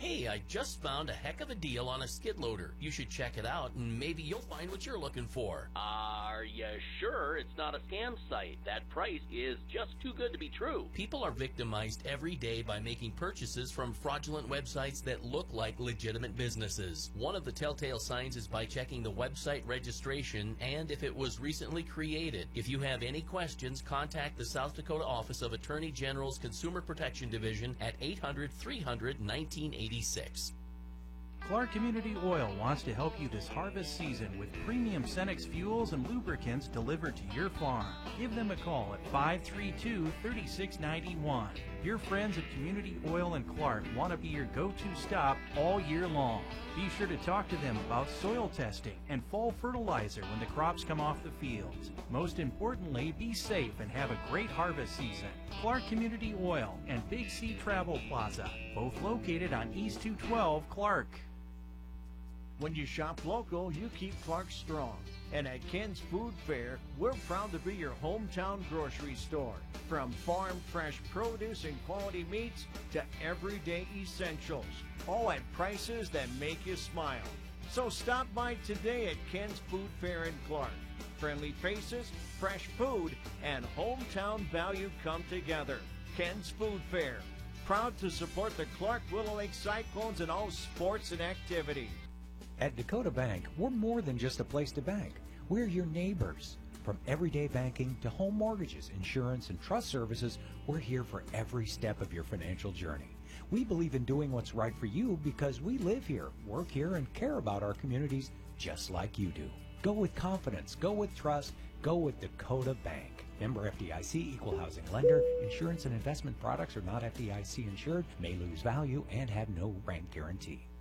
Hey, I just found a heck of a deal on a skid loader. You should check it out and maybe you'll find what you're looking for. Are you sure it's not a scam site? That price is just too good to be true. People are victimized every day by making purchases from fraudulent websites that look like legitimate businesses. One of the telltale signs is by checking the website registration and if it was recently created. If you have any questions, contact the South Dakota Office of Attorney General's Consumer Protection Division at 800-300-1986. Clark Community Oil wants to help you this harvest season with premium Cenex fuels and lubricants delivered to your farm. Give them a call at 532-3691. Your friends at Community Oil and Clark want to be your go-to stop all year long. Be sure to talk to them about soil testing and fall fertilizer when the crops come off the fields. Most importantly, be safe and have a great harvest season. Clark Community Oil and Big C Travel Plaza, both located on East 212 Clark. When you shop local, you keep Clark strong. And at Ken's Food Fair, we're proud to be your hometown grocery store. From farm fresh produce and quality meats to everyday essentials, all at prices that make you smile. So stop by today at Ken's Food Fair in Clark. Friendly faces, fresh food, and hometown value come together. Ken's Food Fair, proud to support the Clark Willow Lake Cyclones in all sports and activities. At Dakota Bank, we're more than just a place to bank. We're your neighbors. From everyday banking to home mortgages, insurance, and trust services, we're here for every step of your financial journey. We believe in doing what's right for you because we live here, work here, and care about our communities just like you do. Go with confidence, go with trust, go with Dakota Bank. Member FDIC, equal housing lender. Insurance and investment products are not FDIC insured, may lose value, and have no bank guarantee.